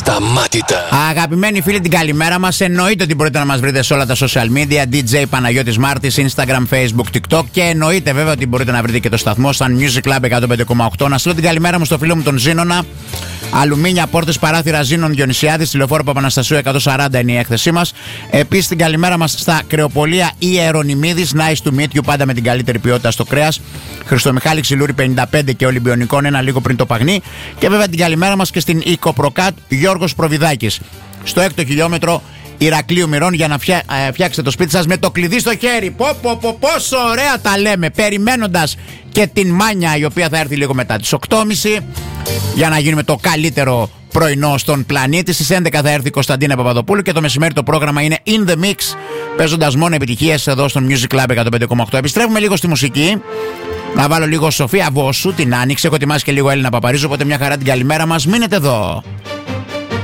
Ασταμάτητα. Αγαπημένοι φίλοι, την καλημέρα μας. Εννοείται ότι μπορείτε να μας βρείτε σε όλα τα social media. DJ Παναγιώτης Μάρτης, Instagram, Facebook, TikTok. Και εννοείται βέβαια ότι μπορείτε να βρείτε και το σταθμό σαν Music Club 105,8. Να στείλω την καλημέρα μου στο φίλο μου τον Ζήνονα. Αλουμίνια, πόρτες, παράθυρα Ζήνων Διονυσιάδης, τηλεφόρο Παπαναστασίου 140 είναι η έκθεσή μας. Επίσης την καλημέρα μας στα κρεοπολία Ιερονιμίδης. Nice to meet you, πάντα με την καλύτερη ποιότητα στο κρέας. Χριστομιχάλη Ξυλούρη 55 και Ολυμπιονικών, ένα λίγο πριν το Παγνί. Και βέβαια την καλημέρα μας και στην Οικοπροκάτ Γιώργος Προβιδάκης. Στο 6ο χιλιόμετρο Ηρακλείου Μυρών για να φτιάξετε το σπίτι σας με το κλειδί στο χέρι. Πόσο ωραία τα λέμε, περιμένοντας και την Μάνια η οποία θα έρθει λίγο μετά τις 8.30 για να γίνουμε το καλύτερο πρωινό στον πλανήτη. Στις 11 θα έρθει η Κωνσταντίνα Παπαδοπούλου και το μεσημέρι το πρόγραμμα είναι In The Mix, παίζοντας μόνο επιτυχίες εδώ στο Music Club 105,8. Επιστρέφουμε λίγο στη μουσική. Να βάλω λίγο Σοφία Βόσου, την Άνοιξη. Έχω ετοιμάσει και λίγο Έλληνα Παπαρίζου, οπότε μια χαρά την καλημέρα μας. Μείνετε εδώ.